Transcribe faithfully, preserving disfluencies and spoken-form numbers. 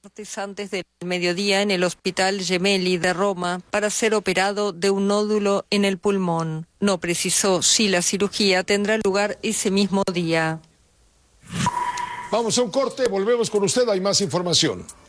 Martes antes del mediodía en el Hospital Gemelli de Roma para ser operado de un nódulo en el pulmón. No precisó si la cirugía tendrá lugar ese mismo día. Vamos a un corte, volvemos con usted, hay más información.